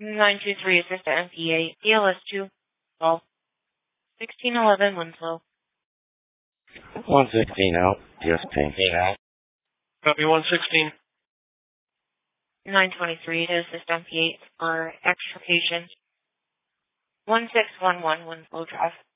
923 assist to MPA, ELS2, Golf, 1611 Winslow. 116 out, ESP. Copy 116. 923 to assist MPA for extrication. 1611 Winslow Drive.